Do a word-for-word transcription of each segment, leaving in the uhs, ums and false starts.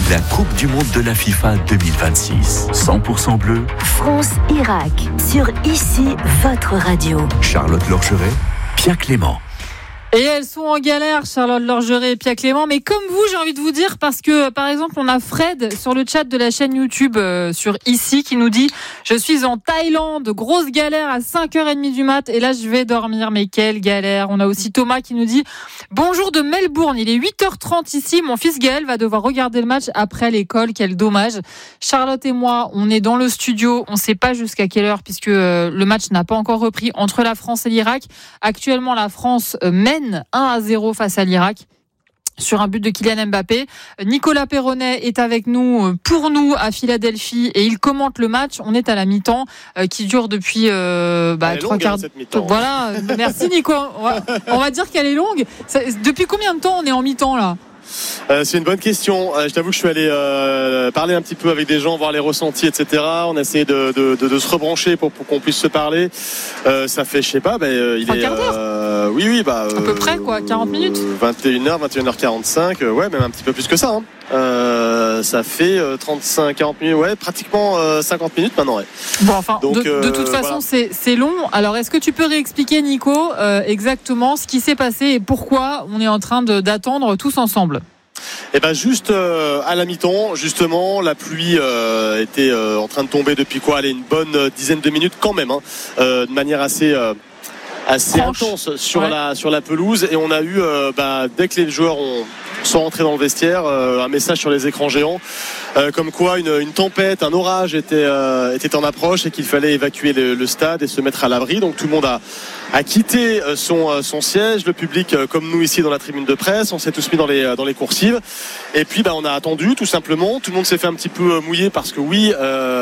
la Coupe du Monde de la FIFA deux mille vingt-six. cent pour cent bleu. France-Irak, sur Ici, votre radio. Charlotte Lorgeret, Pierre Clément. Et elles sont en galère, Charlotte Lorgeret et Pierre Clément. Mais comme vous, j'ai envie de vous dire, parce que, par exemple, on a Fred sur le chat de la chaîne YouTube euh, sur Ici qui nous dit « Je suis en Thaïlande, grosse galère à cinq heures trente du mat et là, je vais dormir. » Mais quelle galère. On a aussi Thomas qui nous dit « Bonjour de Melbourne, il est huit heures trente ici. Mon fils Gaël va devoir regarder le match après l'école. Quel dommage. » Charlotte et moi, on est dans le studio. On ne sait pas jusqu'à quelle heure puisque euh, le match n'a pas encore repris entre la France et l'Irak. Actuellement, la France euh, mène un à zéro face à l'Irak sur un but de Kylian Mbappé. Nicolas Perronnet est avec nous pour nous à Philadelphie et il commente le match. On est à la mi-temps euh, qui dure depuis euh, bah, trois quarts. Hein, voilà, merci Nico. On va, on va dire qu'elle est longue. Ça, depuis combien de temps on est en mi-temps là ? Euh, c'est une bonne question. Euh, je t'avoue que je suis allé euh, parler un petit peu avec des gens, voir les ressentis, et cetera. On a essayé de, de, de, de se rebrancher pour, pour qu'on puisse se parler. Euh, ça fait, je sais pas, bah, il trois est. quarts d'heure. Euh, oui, oui, bah. À peu près quoi, quarante minutes. vingt et une heures, vingt et une heures quarante-cinq. Euh, ouais, même un petit peu plus que ça. Hein. Euh, ça fait euh, trente-cinq, quarante minutes, ouais, pratiquement euh, cinquante minutes maintenant. Ouais. Bon, enfin, Donc, de, euh, de toute façon, voilà. c'est, c'est long. Alors, est-ce que tu peux réexpliquer, Nico, euh, exactement ce qui s'est passé et pourquoi on est en train de, d'attendre tous ensemble ? Et ben juste euh, à la mi-temps, justement, la pluie euh, était euh, en train de tomber depuis quoi, allez, une bonne dizaine de minutes quand même, hein, euh, de manière assez euh, assez Franche. intense sur Ouais. la sur la pelouse. Et on a eu euh, bah, dès que les joueurs ont, sont rentrés dans le vestiaire, euh, un message sur les écrans géants, euh, comme quoi une, une tempête, un orage était euh, était en approche et qu'il fallait évacuer le, le stade et se mettre à l'abri. Donc tout le monde a a quitté son, son siège, le public comme nous ici dans la tribune de presse, on s'est tous mis dans les, dans les coursives et puis bah, on a attendu tout simplement, tout le monde s'est fait un petit peu mouiller parce que oui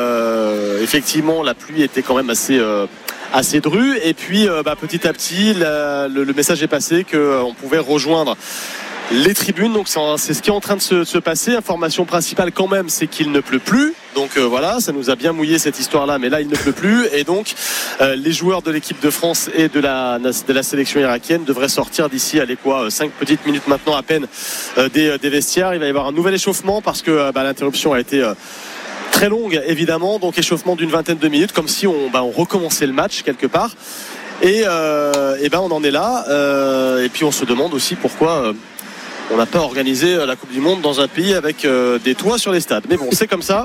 euh, effectivement la pluie était quand même assez, euh, assez drue et puis euh, bah, petit à petit la, le, le message est passé qu'on pouvait rejoindre les tribunes, donc c'est ce qui est en train de se, de se passer. Information principale quand même, c'est qu'il ne pleut plus. Donc euh, voilà, ça nous a bien mouillé cette histoire-là, mais là il ne pleut plus. Et donc euh, les joueurs de l'équipe de France et de la, de la sélection irakienne devraient sortir d'ici, allez quoi, cinq petites minutes maintenant à peine euh, des, des vestiaires. Il va y avoir un nouvel échauffement parce que euh, bah, l'interruption a été... Euh, très longue évidemment, donc échauffement d'une vingtaine de minutes, comme si on, bah, on recommençait le match quelque part. Et, euh, et ben on en est là. Euh, et puis on se demande aussi pourquoi... Euh, on n'a pas organisé la Coupe du Monde dans un pays avec euh, des toits sur les stades. Mais bon, c'est comme ça.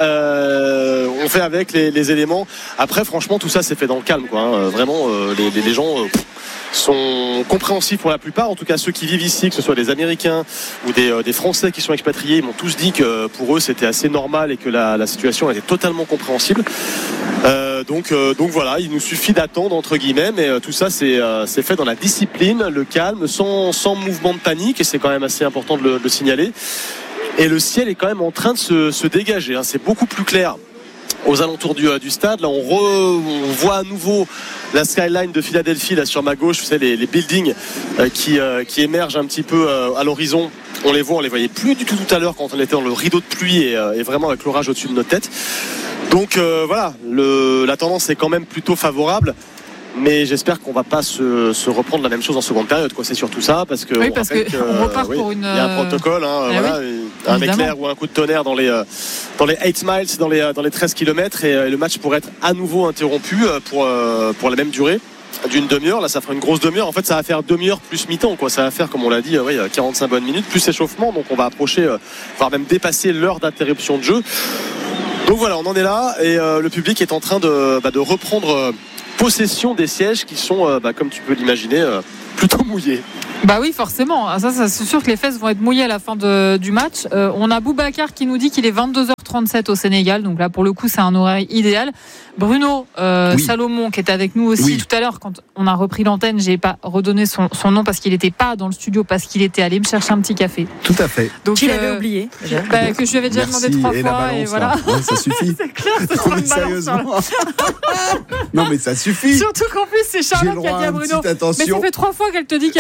Euh, on fait avec les, les éléments. Après, franchement, tout ça s'est fait dans le calme, quoi. Hein. Vraiment, euh, les, les, les gens euh, sont compréhensifs pour la plupart. En tout cas, ceux qui vivent ici, que ce soit des Américains ou des, euh, des Français qui sont expatriés, ils m'ont tous dit que pour eux, c'était assez normal et que la, la situation était totalement compréhensible. Euh, donc, euh, donc voilà, il nous suffit d'attendre entre guillemets, mais euh, tout ça c'est, euh, c'est fait dans la discipline, le calme, sans, sans mouvement de panique, et c'est quand même assez important de le, de le signaler. Et le ciel est quand même en train de se, se dégager, hein. C'est beaucoup plus clair aux alentours du, du stade. Là on, re, on voit à nouveau la skyline de Philadelphie là sur ma gauche, vous savez, les, les buildings euh, qui, euh, qui émergent un petit peu euh, à l'horizon. On les voit, on les voyait plus du tout tout à l'heure quand on était dans le rideau de pluie et, euh, et vraiment avec l'orage au-dessus de nos têtes. Donc euh, voilà, le, la tendance est quand même plutôt favorable. Mais j'espère qu'on va pas se, se reprendre la même chose en seconde période, quoi. C'est surtout ça, parce que oui, on parce que, que on repart oui, pour une. Il y a un protocole, hein, eh voilà, oui, un évidemment. éclair ou un coup de tonnerre dans les dans les huit miles, dans les dans les treize kilomètres, et, et le match pourrait être à nouveau interrompu pour pour la même durée d'une demi-heure. Là, ça fera une grosse demi-heure. En fait, ça va faire demi-heure plus mi-temps, quoi. Ça va faire, comme on l'a dit, oui, quarante-cinq bonnes minutes plus échauffement. Donc, on va approcher, voire même dépasser l'heure d'interruption de jeu. Donc voilà, on en est là, et euh, le public est en train de bah, de reprendre euh, possession des sièges qui sont, euh, bah, comme tu peux l'imaginer, euh, plutôt mouillés. Bah oui, forcément. Ça, ça, c'est sûr que les fesses vont être mouillées à la fin de, du match. Euh, on a Boubacar qui nous dit qu'il est vingt-deux heures trente-sept au Sénégal. Donc là, pour le coup, c'est un horaire idéal. Bruno euh, oui. Salomon, qui est avec nous aussi oui. tout à l'heure, quand on a repris l'antenne, j'ai pas redonné son, son nom parce qu'il n'était pas dans le studio, parce qu'il était allé me chercher un petit café. Tout à fait. Donc, tu euh, l'avais oublié bah, que je lui avais déjà Merci. demandé trois et fois. La balance, et voilà. Ouais, ça suffit. C'est clair, c'est Non, trop mais une balance. sérieusement. Non, mais ça suffit. Surtout qu'en plus, c'est J'ai Charlotte le qui a droit dit à à une Bruno. petite attention. Mais ça fait trois fois qu'elle te dit qu'elle doit,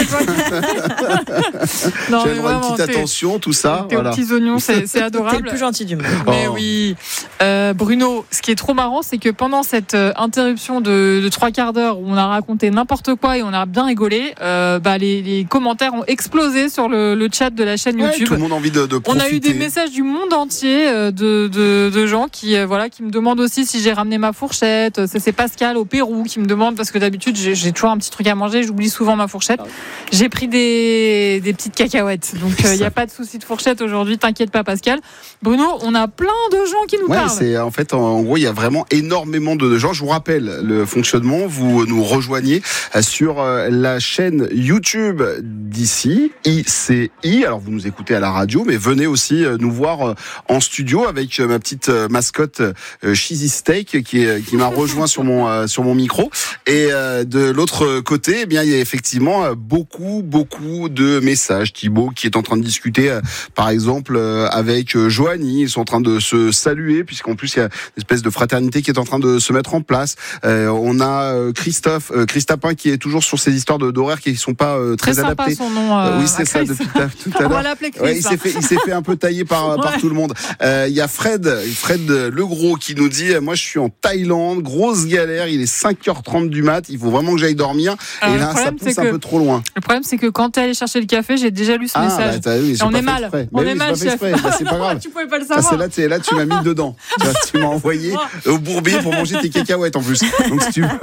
Non, J'ai mais une vraiment, petite t'es- attention, tout ça. T'es aux Voilà. petits oignons, c'est, c'est T'es adorable. le plus gentil du monde. Mais Oh. oui. Euh, Bruno, ce qui est trop marrant, c'est que pendant cette euh, interruption de, de trois quarts d'heure où on a raconté n'importe quoi et on a bien rigolé, euh, bah, les, les commentaires ont explosé sur le, le chat de la chaîne Ouais, YouTube. tout le monde a envie de, de On profiter. a eu des messages du monde entier euh, de, de, de gens qui, euh, voilà, qui me demandent aussi si j'ai ramené ma fourchette. Ça, c'est Pascal au Pérou qui me demande, parce que d'habitude j'ai, j'ai toujours un petit truc à manger, j'oublie souvent ma fourchette. J'ai pris des, des petites cacahuètes, donc il n'y a pas de souci de fourchette aujourd'hui, t'inquiète pas Pascal. Bruno, on a plein de gens qui nous Ouais, parlent. c'est en fait en, en gros il y a vraiment énormément de gens. Je vous rappelle le fonctionnement. Vous nous rejoignez sur la chaîne YouTube d'ici I C I. Alors vous nous écoutez à la radio, mais venez aussi nous voir en studio avec ma petite mascotte Cheesy Steak qui est, qui m'a rejoint sur mon sur mon micro. Et de l'autre côté, eh bien il y a effectivement beaucoup beaucoup de messages. Thibaut qui est en train de discuter, par exemple avec Joanie. Ils sont en train de se saluer puisqu'en plus il y a une espèce de fraternité qui est en train de se mettre en place. Euh, on a euh, Christophe, euh, Christapin qui est toujours sur ces histoires de, d'horaires qui ne sont pas euh, très, Très sympa adaptées. son nom. Euh, oui, c'est ça Chris. depuis tout à On va l'heure. l'appeler Chris. Ouais, il s'est fait, il s'est fait un peu tailler par, par Ouais. tout le monde. Il euh, y a Fred, Fred Legros qui nous dit, moi je suis en Thaïlande, grosse galère, il est cinq heures trente du mat, il faut vraiment que j'aille dormir. Alors, et le là, ça problème, pousse c'est un que- peu trop loin. Le problème, c'est que quand t'es allé chercher le café, j'ai déjà lu ce Ah, message. bah, t'as vu, j'ai on pas est fait mal. exprès. On Mais est oui, mal, j'ai pas fait chef. exprès. Bah, c'est pas grave. Tu pouvais pas le Ça, savoir. c'est là, tu, là, tu m'as mis dedans. Tu, vois, tu m'as envoyé au bourbier pour manger tes cacahuètes en plus. Donc, si tu veux.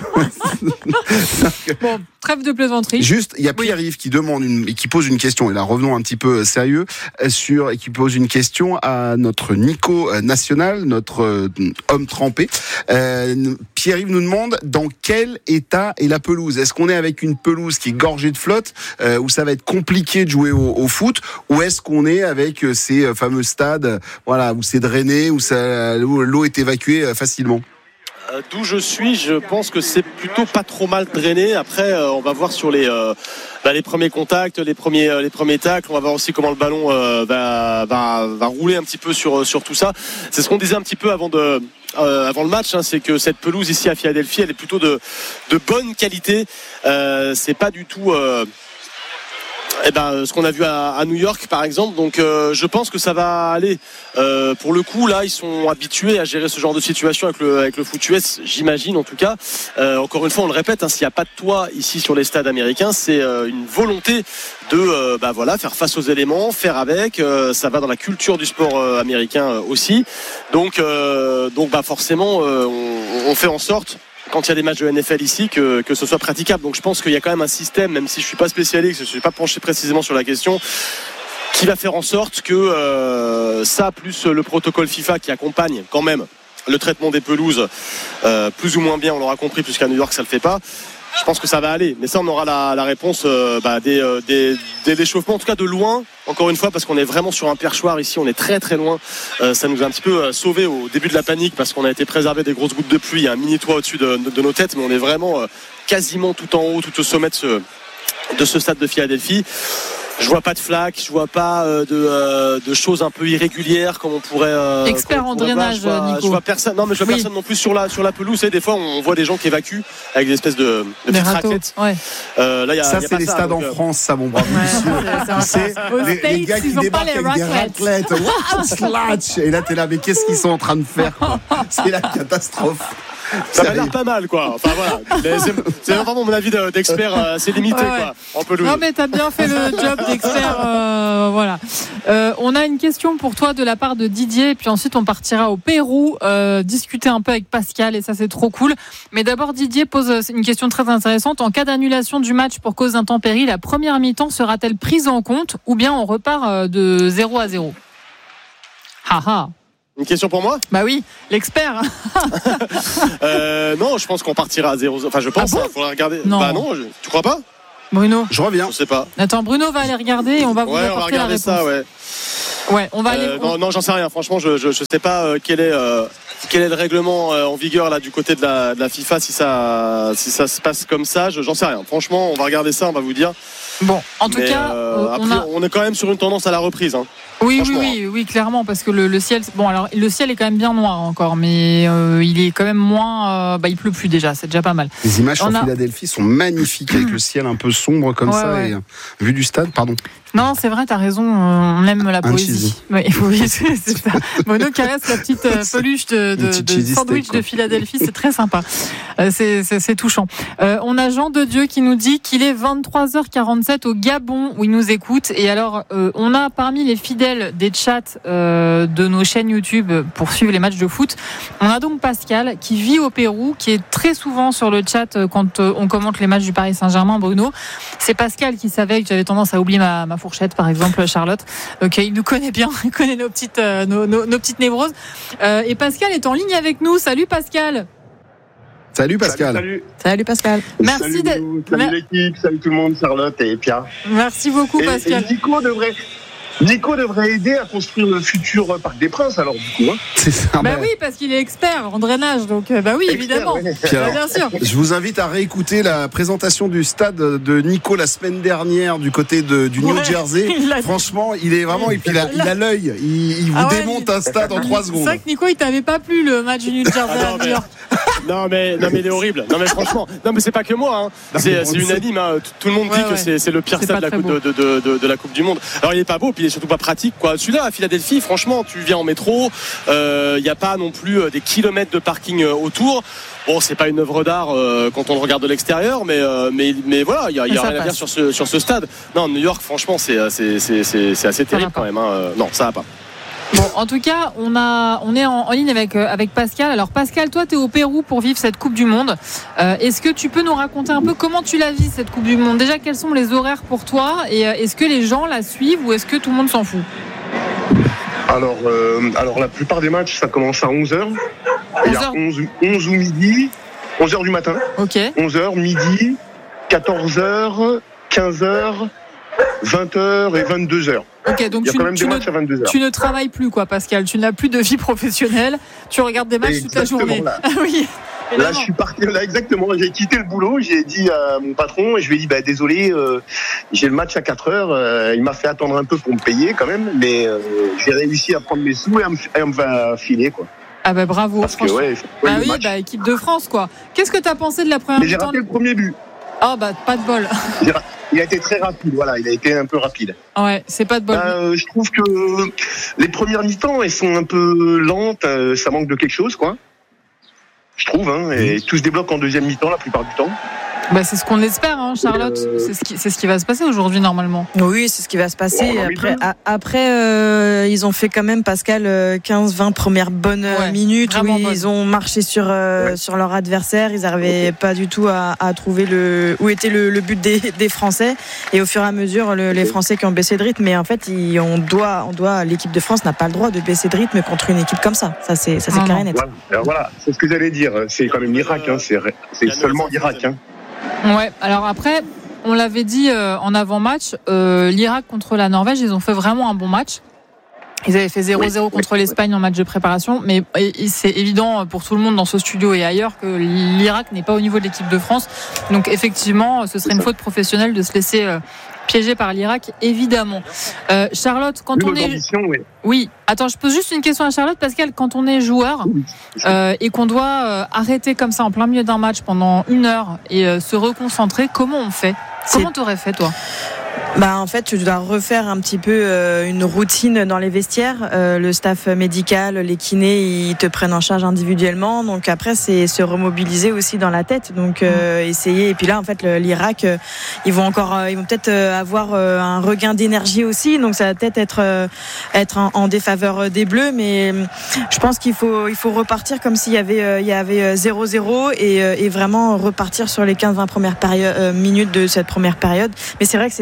Bon, trêve de plaisanterie. Juste, il y a Pierre-Yves qui demande une, qui pose une question. Et là, revenons un petit peu sérieux sur, et qui pose une question à notre Nico national, notre euh, homme trempé. Euh, Pierre-Yves nous demande dans quel état est la pelouse. Est-ce qu'on est avec une pelouse qui est gorgée de flotte, euh, où ça va être compliqué de jouer au, au foot, ou est-ce qu'on est avec ces fameux stades, voilà, où c'est drainé, où ça, où l'eau est évacuée euh, facilement? Euh, D'où je suis, je pense que c'est plutôt pas trop mal drainé. Après, euh, on va voir sur les euh, bah, les premiers contacts, les premiers euh, les premiers tacles. On va voir aussi comment le ballon euh, va, va va rouler un petit peu sur sur tout ça. C'est ce qu'on disait un petit peu avant de euh, avant le match, hein, c'est que cette pelouse ici à Philadelphie, elle est plutôt de de bonne qualité. Euh, c'est pas du tout euh, Eh ben, ce qu'on a vu à, à New York par exemple, donc euh, je pense que ça va aller. Euh, pour le coup là ils sont habitués à gérer ce genre de situation avec le, avec le foot U S, j'imagine en tout cas. Euh, encore une fois on le répète, hein, s'il n'y a pas de toit ici sur les stades américains, c'est euh, une volonté de euh, bah, voilà, faire face aux éléments, faire avec, euh, ça va dans la culture du sport euh, américain euh, aussi, donc, euh, donc bah, forcément euh, on, on fait en sorte quand il y a des matchs de N F L ici que, que ce soit praticable. Donc je pense qu'il y a quand même un système, même si je ne suis pas spécialiste, je ne suis pas penché précisément sur la question, qui va faire en sorte que euh, ça, plus le protocole FIFA qui accompagne quand même le traitement des pelouses, euh, plus ou moins bien, on l'aura compris, puisqu'à New York ça ne le fait pas, je pense que ça va aller. Mais ça, on aura la, la réponse euh, bah, des, euh, des, des l'échauffement, en tout cas de loin, encore une fois, parce qu'on est vraiment sur un perchoir ici, on est très très loin. Euh, ça nous a un petit peu euh, sauvé au début de la panique, parce qu'on a été préservé des grosses gouttes de pluie. Il y a un mini toit au-dessus de, de, de nos têtes, mais on est vraiment euh, quasiment tout en haut, tout au sommet de ce, de ce stade de Philadelphie. Je vois pas de flaques, je vois pas euh, de, euh, de choses un peu irrégulières comme on pourrait. Euh, Expert comme on en pourrait drainage, voir. Je vois, Nico. je vois personne. Non, mais je vois Oui. personne non plus sur la sur la pelouse. Et des fois, on voit des gens qui évacuent avec des espèces de, de Des petites râteaux. raclettes. Ouais. Euh, là, il y a, Ça, il y a c'est pas les ça, stades donc, en euh, France, ça, mon bravo Ouais, monsieur. c'est- c'est- C'est Aux les, les States, gars qui ils ont pas débarquent les avec des raclettes. raclettes. What? Slatch. Et là, t'es là, mais qu'est-ce qu'ils sont en train de faire, quoi? C'est la catastrophe. Ça m'a Sérieux. l'air pas mal, quoi. Enfin voilà. Mais C'est c'est vraiment mon avis de- d'expert euh, assez limité, Ouais, ouais. quoi. En pelouse. Non mais t'as bien fait le job d'expert. euh, voilà. Euh, on a une question pour toi de la part de Didier, et puis ensuite on partira au Pérou euh, discuter un peu avec Pascal, et ça c'est trop cool. Mais d'abord Didier pose une question très intéressante. En cas d'annulation du match pour cause d'intempéries, la première mi-temps sera-t-elle prise en compte, ou bien on repart euh, de zéro à zéro? Haha. Une question pour moi Bah oui, l'expert. euh, Non, je pense qu'on partira à zéro. Enfin, je pense. Ah bon Il faudra regarder. Non. Bah non, je- tu crois pas? Bruno. Je reviens. Je sais pas. Attends, Bruno va aller regarder et on va vous Ouais, on va apporter la regarder réponse. ça, ouais. Ouais, on va aller. Euh, non, non, j'en sais rien. Franchement, je, je, je sais pas euh, quelle est euh, quel est le règlement euh, en vigueur là du côté de la, de la FIFA, si ça, si ça se passe comme ça, je, j'en sais rien. Franchement, on va regarder ça, on va vous dire. Bon, en tout Mais, cas, euh, on, après, a... on est quand même sur une tendance à la reprise. Hein. Oui, oui, oui, oui, clairement, parce que le, le ciel, bon, alors le ciel est quand même bien noir encore, mais euh, il est quand même moins, euh, bah, il pleut plus déjà, c'est déjà pas mal. Les images on sur a... Philadelphie sont magnifiques avec le ciel un peu sombre comme ouais, ça ouais. et euh, vue du stade, pardon. Non, c'est vrai, t'as raison, on aime la Un poésie. Oui, oui, c'est, c'est ça. Mono caresse la petite euh, peluche de, de, de sandwich steak, de Philadelphie, c'est très sympa. Euh, c'est, c'est, c'est touchant. Euh, on a Jean de Dieu qui nous dit qu'il est vingt-trois heures quarante-sept au Gabon où il nous écoute. Et alors, euh, on a parmi les fidèles des chats euh, de nos chaînes YouTube pour suivre les matchs de foot, on a donc Pascal qui vit au Pérou, qui est très souvent sur le chat quand on commente les matchs du Paris Saint-Germain. Bruno, c'est Pascal qui savait que j'avais tendance à oublier ma, ma fourchette, par exemple, Charlotte. Donc il nous connaît bien, il connaît nos petites, euh, nos, nos, nos petites névroses. Euh, et Pascal est en ligne avec nous. Salut Pascal. Salut Pascal. Salut, salut. Salut Pascal. Merci salut, de... salut l'équipe, salut tout le monde, Charlotte et Pierre. Merci beaucoup et, Pascal. Et Nico devrait... Nico devrait aider à construire le futur Parc des Princes, alors du coup. Hein. C'est ça. Bah oui, parce qu'il est expert en drainage, donc bah oui, expert, évidemment. Ouais. Alors, bien sûr. Je vous invite à réécouter la présentation du stade de Nico la semaine dernière du côté de, du New ouais, Jersey. Il Franchement, il est vraiment, et puis il a, il a l'œil, il, il vous ah ouais, démonte il... un stade en trois secondes. C'est vrai que Nico, il t'avait pas plu le match du New Jersey ah non, à New York. Non mais, non mais il est horrible. Non mais franchement, non mais c'est pas que moi. Hein. C'est, c'est unanime. Hein. Tout le monde dit ouais, que ouais. c'est, c'est le pire c'est stade de la, coupe, de, de, de, de la Coupe du Monde. Alors il est pas beau, puis il est surtout pas pratique, quoi. Celui-là à Philadelphie, franchement, tu viens en métro, il euh, y a pas non plus des kilomètres de parking autour. Bon, c'est pas une œuvre d'art euh, quand on le regarde de l'extérieur, mais euh, mais mais voilà, il y a, y a rien passe. à dire sur ce sur ce stade. Non, New York, franchement, c'est c'est c'est c'est, c'est assez terrible quand même. Hein. Non, ça va pas. Bon, en tout cas, on a, on est en, en ligne avec euh, avec Pascal. Alors Pascal, toi, tu es au Pérou pour vivre cette Coupe du Monde. Euh, est-ce que tu peux nous raconter un peu comment tu la vis cette Coupe du Monde ? Déjà, quels sont les horaires pour toi ? Et euh, est-ce que les gens la suivent ou est-ce que tout le monde s'en fout ? Alors, euh, alors la plupart des matchs, ça commence à onze heures. Il y a onze, onze ou midi, onze heures du matin. Ok. onze heures, midi, quatorze heures, quinze heures, vingt heures et vingt-deux heures. Ok, donc il y a tu, quand même tu, des ne, matchs à vingt-deux heures. Tu ne travailles plus, quoi, Pascal. Tu n'as plus de vie professionnelle. Tu regardes des matchs exactement, toute la journée. Là. Ah oui. Là, je suis parti. Là, exactement. J'ai quitté le boulot. J'ai dit à mon patron, je lui ai dit, bah, désolé, euh, j'ai le match à quatre heures. Euh, il m'a fait attendre un peu pour me payer quand même, mais euh, j'ai réussi à prendre mes sous et à me, et à me filer, quoi. Ah bah bravo. Parce que ouais, bah oui, match. bah équipe de France, quoi. Qu'est-ce que t'as pensé de la première mi-temps ? J'ai raté le premier but. Oh bah pas de bol. Il a été très rapide, voilà, il a été un peu rapide. Ouais, c'est pas de bol. Euh, je trouve que les premières mi-temps, elles sont un peu lentes, ça manque de quelque chose, quoi. Je trouve, hein, et tout se débloque en deuxième mi-temps la plupart du temps. Bah c'est ce qu'on espère, hein, Charlotte. Euh... C'est, ce qui, c'est ce qui va se passer aujourd'hui normalement. Oui, c'est ce qui va se passer. Bon, après, a, après euh, ils ont fait quand même, Pascal, quinze vingt premières bonnes ouais, minutes où bonne. Ils ont marché sur euh, ouais. sur leur adversaire. Ils n'arrivaient pas du tout à, à trouver le où était le, le but des, des Français. Et au fur et à mesure, le, les Français qui ont baissé de rythme. Mais en fait, ils, on doit, on doit, l'équipe de France n'a pas le droit de baisser de rythme contre une équipe comme ça. Ça c'est, ça c'est clair et net. Voilà. Alors, voilà, c'est ce que j'allais dire. C'est quand même l'Irak. Hein. C'est, c'est seulement l'Irak. Hein. Ouais, alors après, on l'avait dit euh, en avant-match, euh, l'Irak contre la Norvège, ils ont fait vraiment un bon match. Ils avaient fait zéro zéro oui, contre oui, l'Espagne oui. en match de préparation, mais c'est évident pour tout le monde dans ce studio et ailleurs que l'Irak n'est pas au niveau de l'équipe de France. Donc effectivement, ce serait une faute professionnelle de se laisser euh, piéger par l'Irak, évidemment. Euh, Charlotte, quand oui, on est... Oui. oui, attends, je pose juste une question à Charlotte, Pascal. Quand on est joueur oui, euh, et qu'on doit euh, arrêter comme ça en plein milieu d'un match pendant une heure et euh, se reconcentrer, comment on fait ? Comment t'aurais fait, toi ? Bah en fait tu dois refaire un petit peu euh, une routine dans les vestiaires, euh, le staff médical, les kinés ils te prennent en charge individuellement, donc après c'est se remobiliser aussi dans la tête, donc euh, mmh. essayer, et puis là en fait le, l'Irak euh, ils vont encore euh, ils vont peut-être euh, avoir euh, un regain d'énergie aussi, donc ça va peut-être être euh, être en, en défaveur des Bleus, mais euh, je pense qu'il faut il faut repartir comme s'il y avait euh, il y avait zéro zéro et, euh, et vraiment repartir sur les quinze vingt premières périodes, euh, minutes de cette première période, mais c'est vrai que c'est très compliqué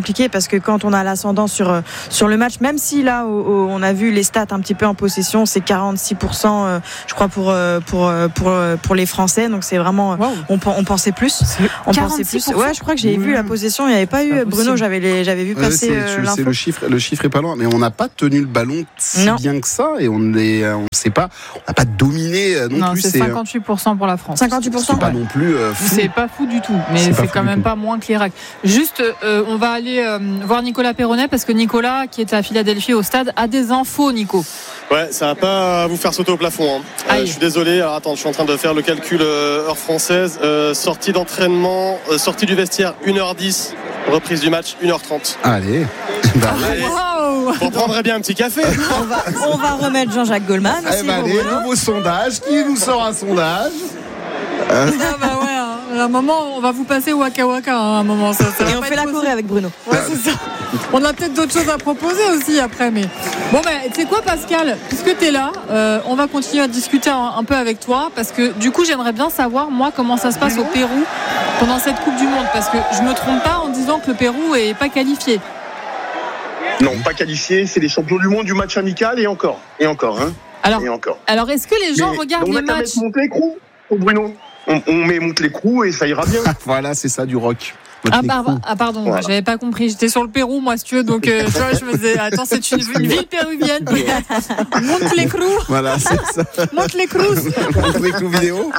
compliqué parce que quand on a l'ascendant sur sur le match, même si là où, où on a vu les stats un petit peu en possession, c'est quarante-six pour cent euh, je crois pour pour pour pour les Français, donc c'est vraiment wow. on, on pensait plus on pensait plus ouais je crois que j'ai mmh. vu la possession, il n'y avait pas eu Bruno, j'avais les, j'avais vu passer ouais, c'est, euh, c'est le chiffre le chiffre est pas loin, mais on n'a pas tenu le ballon si non. bien que ça, et on est on sait pas on n'a pas dominé non, non plus c'est, c'est cinquante-huit pour cent pour la France. cinquante-huit pour cent c'est pas non plus euh, fou. C'est pas fou du tout, mais c'est, c'est quand même pas moins que l'Irak. Juste euh, on va aller euh, voir Nicolas Perronnet parce que Nicolas qui est à Philadelphie au stade a des infos. Nico. Ouais, ça va pas vous faire sauter au plafond. Hein. Euh, je suis désolé. Alors attends, je suis en train de faire le calcul euh, heure française. Euh, sortie d'entraînement, euh, sortie du vestiaire une heure dix, reprise du match une heure trente. Allez. Bah, allez. Wow. On prendrait bien un petit café. on, va, on va remettre Jean-Jacques Goldman. Eh bah, allez, nouveau sondage. Qui nous sort un sondage? euh. Ah bah ouais. Hein. À un moment, on va vous passer au Waka Waka. Hein, à un moment, ça, ça et on fait la Corée avec Bruno. Ouais, c'est ça. On a peut-être d'autres choses à proposer aussi après, mais bon, ben, tu sais quoi, Pascal, puisque t'es là, euh, on va continuer à discuter un, un peu avec toi, parce que du coup, j'aimerais bien savoir moi comment ça se passe au Pérou pendant cette Coupe du Monde, parce que je me trompe pas en disant que le Pérou est pas qualifié. Non, pas qualifié. C'est les champions du monde du match amical et encore, et encore, hein. Alors, et encore. Alors, est-ce que les gens mais regardent les matchs? On monte l'écrou, oh Bruno. On, on met monte l'écrou et ça ira bien. Voilà, c'est ça du rock. Ah, bah, ah pardon, voilà. J'avais pas compris. J'étais sur le Pérou, moi, si tu veux. Donc, euh, tu vois, je me disais, attends, c'est une, une ville péruvienne. Monte l'écrou. Voilà, c'est ça. Monte l'écrou. Monte l'écrou vidéo.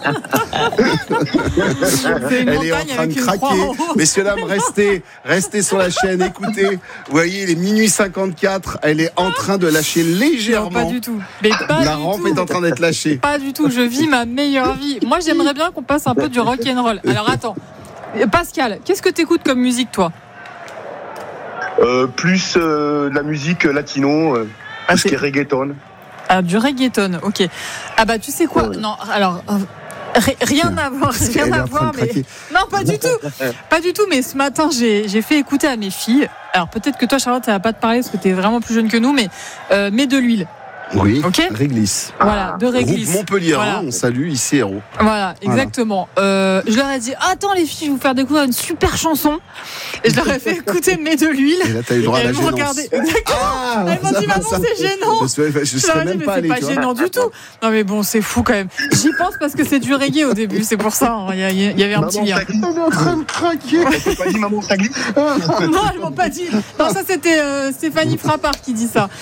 C'est une Elle est en train de craquer. Messieurs, dames, restez, restez sur la chaîne, écoutez. Vous voyez, il est minuit cinquante-quatre. Elle est en train de lâcher légèrement. Non, pas du tout. Mais pas la du rampe tout. est en train d'être lâchée. Pas du tout. Je vis ma meilleure vie. Moi, j'aimerais bien qu'on passe un peu du rock'n'roll. Alors, attends. Pascal, qu'est-ce que t'écoutes comme musique, toi? euh, Plus euh, de la musique latino, euh, ah, tout ce qui est reggaeton. Ah, du reggaeton, ok. Ah bah tu sais quoi? Ouais. Non, alors euh, rien à voir, rien à voir, mais non, pas du tout, pas du tout. Mais ce matin, j'ai j'ai fait écouter à mes filles. Alors peut-être que toi, Charlotte, ça va pas te parler parce que t'es vraiment plus jeune que nous, mais euh, mets de l'huile. Oui, okay. Réglisse. Voilà, de Réglisse. Groupe Montpellier, voilà. On salue, ici Héros. Voilà, exactement. Voilà. Euh, je leur ai dit, attends les filles, je vais vous faire découvrir une super chanson. Et je leur ai fait écouter Mets de l'huile. Et là, t'as eu le droit à la gênance. Regardé. Exactement. Ah, elles m'ont dit, maman, c'est gênant. Je, je, je serais même dit, pas allé. C'est pas gênant du tout. Non, mais bon, c'est fou quand même. J'y pense parce que c'est du reggae au début, c'est pour ça. Il hein. y, y, y avait un maman, petit lien. On est en train de craquer. Elle t'a pas dit, maman, ça glisse. Non, elles m'ont pas dit. Non, ça, c'était euh, Stéphanie Frappard qui dit ça.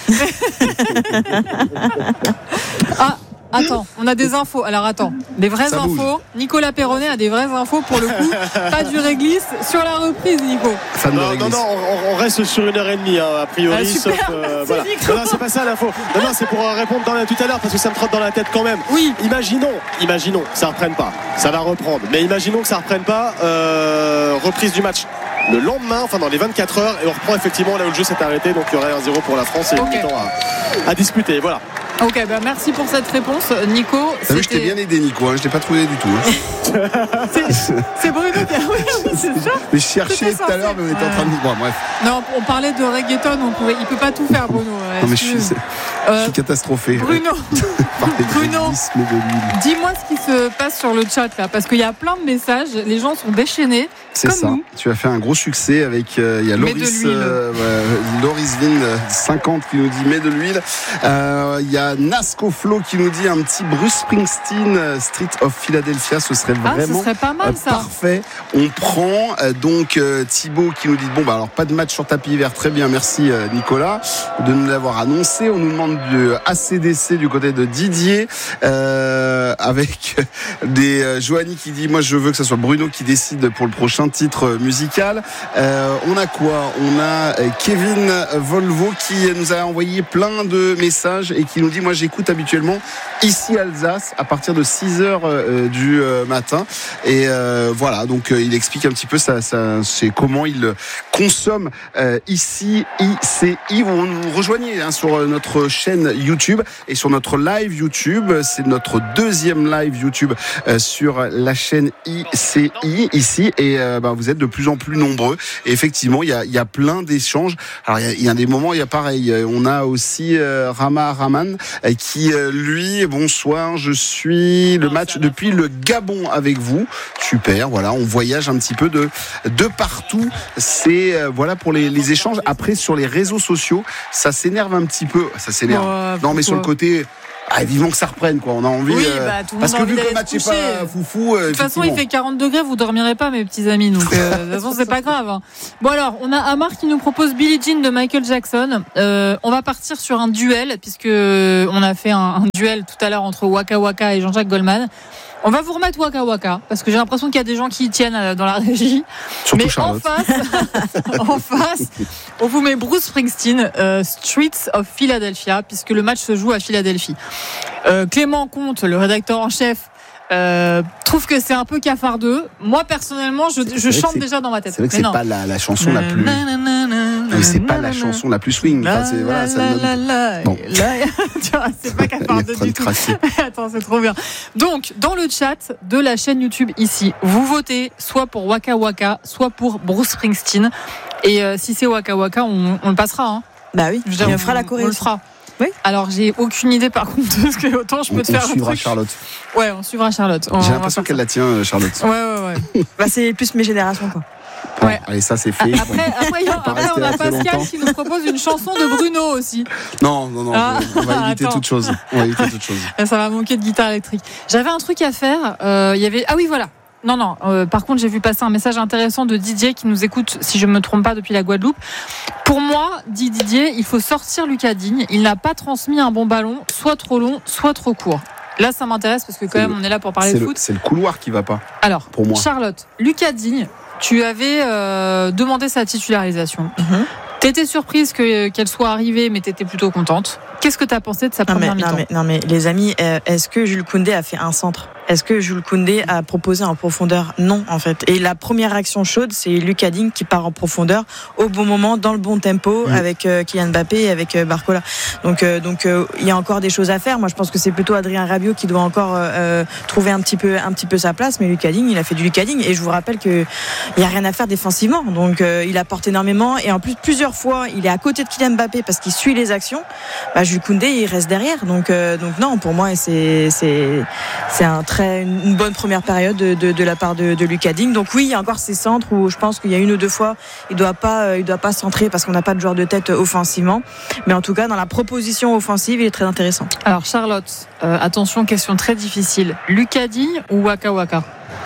Ah, attends, on a des infos. Alors attends, des vraies ça infos. Bouge. Nicolas Perronnet a des vraies infos pour le coup. Pas du réglisse sur la reprise, Nico. Non, non, non, on, on reste sur une heure et demie, hein, a priori. Ah, super, sauf, euh, voilà. Non, non, c'est pas ça l'info. Non, non, c'est pour répondre dans la, tout à l'heure parce que ça me trotte dans la tête quand même. Oui. Imaginons, imaginons, ça reprenne pas. Ça va reprendre. Mais imaginons que ça reprenne pas. Euh, reprise du match le lendemain, enfin dans les vingt-quatre heures, et on reprend effectivement là où le jeu s'est arrêté. Donc il y aurait un zéro pour la France et okay. une mi-temps à, à disputer. Voilà. Ok, bah merci pour cette réponse, Nico. T'as vu, je t'ai bien aidé, Nico, hein, je t'ai pas trouvé du tout. Hein. c'est, c'est Bruno qui a. Oui, c'est ça. Mais je cherchais tout à l'heure, mais on était en train de. Bon, bref. Non, on parlait de reggaeton, on pouvait... il peut pas tout faire, Bruno. Non, mais je suis, euh, je suis catastrophé. Bruno, Bruno dis-moi ce qui se passe sur le chat là, parce qu'il y a plein de messages, les gens sont déchaînés. C'est comme ça. Nous. Tu as fait un gros succès avec. Il euh, y a Loris, euh, ouais, Loris Vin cinquante qui nous dit mets de l'huile. Il euh, y a Nasco Flo qui nous dit un petit Bruce Springsteen Street of Philadelphia. Ce serait vraiment ah, ce serait pas mal, ça. Parfait. On prend euh, donc euh, Thibaut qui nous dit bon bah alors pas de match sur tapis vert. Très bien, merci euh, Nicolas de nous l'avoir annoncé. On nous demande du A C D C du côté de Didier euh, avec des euh, Joanie qui dit moi je veux que ce soit Bruno qui décide pour le prochain titre musical. Euh, on a quoi? On a Kevin Volvo qui nous a envoyé plein de messages et qui nous dit moi j'écoute habituellement ici Alsace à partir de six heures euh, du euh, matin et euh, voilà donc euh, il explique un petit peu ça, ça c'est comment il consomme euh, ici I C I. Vous nous rejoignez hein, sur notre chaîne YouTube et sur notre live YouTube. C'est notre deuxième live YouTube euh, sur la chaîne I C I ici et euh, euh, bah, vous êtes de plus en plus nombreux. Et effectivement, il y a, il y a plein d'échanges. Alors, il y a, il y a des moments, il y a pareil. On a aussi euh, Rama Rahman euh, qui, euh, lui, bonsoir, je suis le match depuis le Gabon avec vous. Super, voilà, on voyage un petit peu de, de partout. C'est, euh, voilà, pour les, les échanges. Après, sur les réseaux sociaux, ça s'énerve un petit peu. Ça s'énerve. Oh, non, mais sur le côté... Ah, vivement que ça reprenne, quoi. On a envie. Oui, euh, bah, tout le parce monde que a vu envie que le d'aller match n'est se coucher. pas foufou. Euh, De toute façon, il fait quarante degrés, vous dormirez pas, mes petits amis. Donc, euh, de toute façon, c'est pas grave. Hein. Bon, alors, on a Amar qui nous propose Billie Jean de Michael Jackson. Euh, on va partir sur un duel, puisque on a fait un, un duel tout à l'heure entre Waka Waka et Jean-Jacques Goldman. On va vous remettre Waka Waka, parce que j'ai l'impression qu'il y a des gens qui y tiennent dans la régie. Surtout Mais Charlotte. en face, en face, on vous met Bruce Springsteen, euh, Streets of Philadelphia, puisque le match se joue à Philadelphie. Euh, Clément Comte, le rédacteur en chef, euh, trouve que c'est un peu cafardeux. Moi, personnellement, je, je chante déjà dans ma tête. C'est vrai que Mais c'est non. pas la, la chanson la plus. Mais c'est pas la chanson la plus swing. Enfin, c'est, voilà, ça donne... Bon. Tu vois, c'est pas cafardeux du tout. Attends, c'est trop bien. Donc, dans le chat de la chaîne YouTube ici, vous votez soit pour Waka Waka, soit pour Bruce Springsteen. Et euh, si c'est Waka Waka, on, on le passera. Hein. Bah oui, Je veux dire, on fera la On choré. le fera. Oui. Alors, j'ai aucune idée par contre de ce que autant je peux on, te faire on un suivra truc. Charlotte. Ouais, on suivra Charlotte. On, J'ai on l'impression va qu'elle faire la tient, Charlotte. ça. Ouais, ouais, ouais. Bah, c'est plus mes générations, quoi. Bon, Ouais. allez, ça c'est fait. Après, après, pas après, rester on a là très Pascal longtemps. qui nous propose une chanson de Bruno aussi. Non, non, non. Ah, on va éviter attends. toute chose. On va éviter toute chose. Ça va manquer de guitare électrique. J'avais un truc à faire. Euh, il y avait. Ah oui, voilà. Non, non. Euh, par contre, j'ai vu passer un message intéressant de Didier qui nous écoute, si je ne me trompe pas, depuis la Guadeloupe. Pour moi, dit Didier, il faut sortir Lucas Digne. Il n'a pas transmis un bon ballon, soit trop long, soit trop court. Là, ça m'intéresse parce que quand C'est même, le- on est là pour parler C'est de le, foot. c'est le couloir qui va pas. Alors, pour moi. Charlotte, Lucas Digne, tu avais euh, demandé sa titularisation. Mhm. T'étais surprise que, qu'elle soit arrivée, mais t'étais plutôt contente. Qu'est-ce que t'as pensé de sa Non mais, première non, mi-temps mais, non mais les amis, euh, est-ce que Jules Koundé a fait un centre ? Est-ce que Jules Koundé a proposé en profondeur ? Non, en fait. Et la première action chaude, c'est Lucas Digne qui part en profondeur au bon moment, dans le bon tempo, Mmh. avec euh, Kylian Mbappé et avec euh, Barcola. Donc, euh, donc, euh, il y a encore des choses à faire. Moi, je pense que c'est plutôt Adrien Rabiot qui doit encore euh, trouver un petit peu, un petit peu sa place. Mais Lucas Digne, il a fait du Lucas Digne. Et je vous rappelle que il y a rien à faire défensivement. Donc, euh, il apporte énormément. Et en plus, plusieurs fois, il est à côté de Kylian Mbappé parce qu'il suit les actions. Bah, Jules Koundé, il reste derrière. Donc, euh, donc non, pour moi, c'est, c'est, c'est un très, une bonne première période de, de, de la part de, de Lucas Digne. Donc oui, il y a encore ces centres où je pense qu'il y a une ou deux fois, il doit pas, il doit pas centrer parce qu'on n'a pas de joueur de tête offensivement. Mais en tout cas, dans la proposition offensive, il est très intéressant. Alors Charlotte, euh, attention, question très difficile. Lucas Digne ou Waka Waka?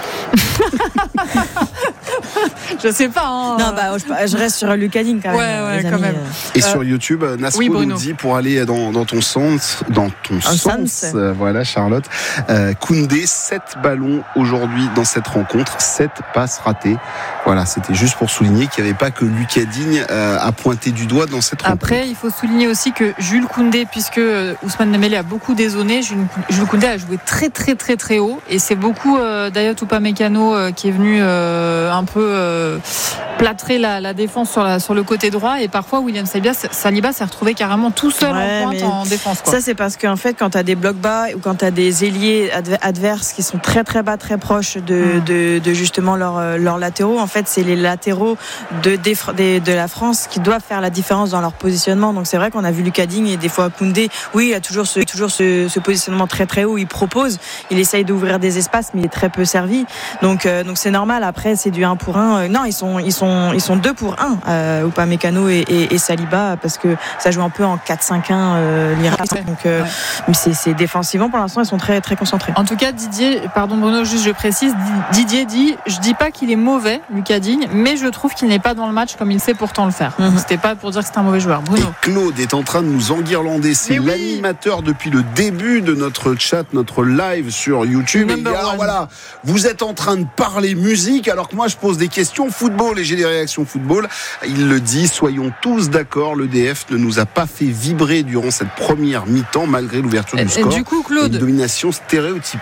Je sais pas. Hein. Non, bah, je, je reste sur Lucas Digne quand même. Ouais, ouais, les quand amis. même. Et Euh, sur YouTube, Nasco oui, nous Bruno. dit pour aller dans, dans ton sens, dans ton Un sens, sens. euh, voilà Charlotte, euh, Koundé, sept ballons aujourd'hui dans cette rencontre, sept passes ratées. Voilà, c'était juste pour souligner qu'il n'y avait pas que Lucas Digne euh, à pointer du doigt dans cette rencontre. Après, il faut souligner aussi que Jules Koundé, puisque Ousmane Dembélé a beaucoup dézonné, Jules, Jules Koundé a joué très très très très haut, et c'est beaucoup euh, Dayot Upamecano euh, qui est venu euh, un peu euh, plâtrer la, la défense sur, la, sur le côté droit, et parfois William Saliba, Saliba s'est retrouvé carrément tout seul Ouais, en pointe mais en défense. Quoi. Ça, c'est parce qu'en fait, quand tu as des blocs bas ou quand tu as des ailiers adver- adverses qui sont très très bas, très proches de, Mm. de, de justement leurs leurs latéraux, en fait, c'est les latéraux de, des, des- de la France qui doivent faire la différence dans leur positionnement. Donc c'est vrai qu'on a vu Lucas Digne et des fois Koundé, oui, il a toujours ce, toujours ce, ce positionnement très très haut. Il propose, il essaye d'ouvrir des espaces, mais il est très peu servi. Donc euh, donc c'est normal. Après, c'est du un pour un. Euh, non, ils sont ils sont ils sont deux pour un. Euh, Upamecano et, et, et Saliba, parce que ça joue un peu en quatre cinq un euh, l'Irak. Donc euh, Ouais. mais c'est, c'est défensivement pour l'instant, ils sont très très concentrés. En tout cas, Didier, pardon Bruno, juste je précise, Didier dit, je dis pas qu'il est mauvais, Lucas Digne, mais je trouve qu'il n'est pas dans le match comme il sait pourtant le faire. Mhm. C'était pas pour dire que c'est un mauvais joueur. Bruno. Et Claude est en train de nous enguirlander. C'est Mais oui. l'animateur depuis le début de notre chat, notre live sur YouTube. Et il dit, Number alors one. voilà, vous êtes en train de parler musique alors que moi je pose des questions football et j'ai des réactions football. Il le dit, soyons tous d'accord, l'E D F ne nous a pas fait vibrer durant cette première mi-temps malgré l'ouverture Et- du et score. du coup, Une Claude, domination stéréotypée.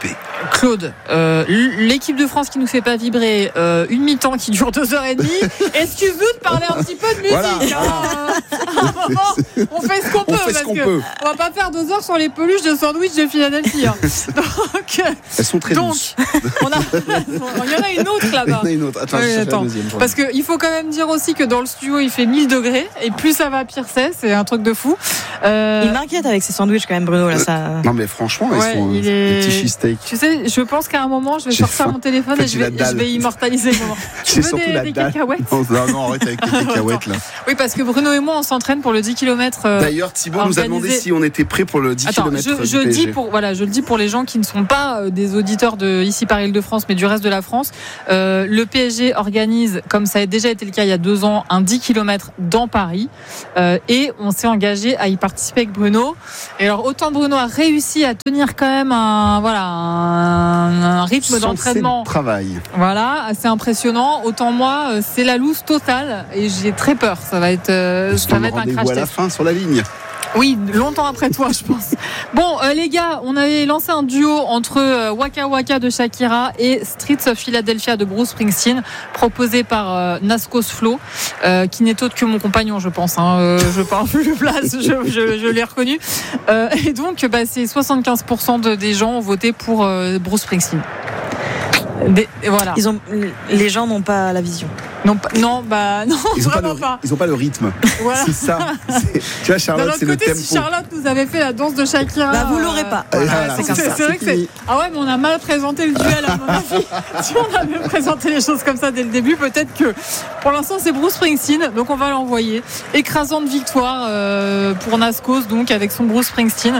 Claude, euh, l'équipe de France qui nous fait pas vibrer, euh, une mi-temps qui dure deux heures et demie. Excuse-nous de parler un petit peu de musique. Voilà. Hein. À un moment, on fait ce qu'on peut On fait ce parce qu'on que peut. on va pas faire deux heures sur les peluches de sandwich de Philadelphie. Hein. Donc, Elles sont très donc, douces. on a, il y en a une autre là-bas. Il y en a une autre. Attends, Oui, je cherche attends. la deuxième. Parce qu'il faut quand même dire aussi que dans le studio il fait mille degrés et plus ça va pire c'est, c'est un truc de fou. Euh, Il m'inquiète avec ses sandwichs quand même, Bruno. Là, ça... Non mais franchement, ils Ouais, sont il des est- petits cheesesteaks. Tu sais, je pense qu'à un moment, je vais J'ai sortir faim. mon téléphone En fait, et je j'ai vais, la dalle. je vais immortaliser le moment. Tu J'ai veux surtout des, la des dalle. cacahuètes? Non, non, non, arrête avec les cacahuètes là. Oui, parce que Bruno et moi, on s'entraîne pour le dix kilomètres. euh, D'ailleurs, Thibaut nous a demandé organisé- si on était prêt pour le dix Attends, kilomètres je, je du le P S G. dis pour voilà, je le dis pour les gens qui ne sont pas euh, des auditeurs de ici par Île-de-France, mais du reste de la France. Euh, le P S G organise, comme ça a déjà été le cas il y a deux ans, un dix kilomètres dans Paris, euh, et on s'est engagé à y participer avec Bruno. Et alors autant Bruno a réussi à tenir quand même un voilà un, un rythme Sans d'entraînement, c'est le travail. voilà, assez impressionnant. Autant moi, euh, c'est la loose totale et j'ai très peur. Ça va être, euh, ça On va être un rendez-vous crash à la test. fin sur la ligne. Oui, longtemps après toi, je pense. Bon, euh, les gars, on avait lancé un duo entre euh, Waka Waka de Shakira et Streets of Philadelphia de Bruce Springsteen, proposé par euh, Nascos Flo, euh, qui n'est autre que mon compagnon, je pense. Hein. Euh, je parle plus de place, je, je, je l'ai reconnu. Euh, et donc, bah, c'est soixante-quinze pour cent de, des gens ont voté pour euh, Bruce Springsteen. Des, et voilà. Ils ont, les gens n'ont pas la vision. Non, pas- non, bah non, Ils ont pas vraiment le, pas. ils ont pas le rythme. Voilà. C'est ça. C'est- tu vois, D'un Charlotte, autre c'est le côté, tempo. si Charlotte nous avait fait la danse de Shakira, Bah, vous euh, l'aurez pas. Et Voilà, voilà, c'est comme c'est, ça. c'est vrai que c'est. fini. Ah ouais, mais on a mal présenté le duel à mon avis. Si on avait présenté les choses comme ça dès le début, peut-être que pour l'instant c'est Bruce Springsteen, donc on va l'envoyer. Écrasante victoire euh, pour Nascos, donc avec son Bruce Springsteen.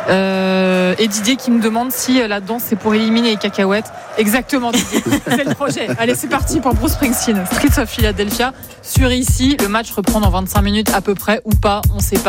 Euh, et Didier qui me demande si la danse c'est pour éliminer les cacahuètes. Exactement, Didier. C'est le projet. Allez, c'est parti pour Bruce Springsteen. Streets of Philadelphia sur ici. Le match reprend dans vingt-cinq minutes à peu près ou pas, on sait pas.